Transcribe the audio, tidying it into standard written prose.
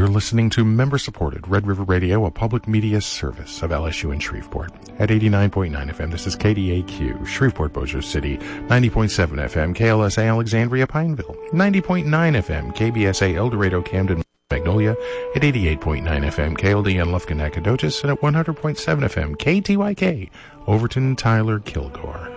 You're listening to member-supported Red River Radio, a public media service of LSU in Shreveport. At 89.9 FM, this is KDAQ, Shreveport, Bossier City, 90.7 FM, KLSA Alexandria, Pineville, 90.9 FM, KBSA El Dorado, Camden, Magnolia, at 88.9 FM, KLDN Lufkin, Nacogdoches, and at 100.7 FM, KTYK, Overton, Tyler, Kilgore.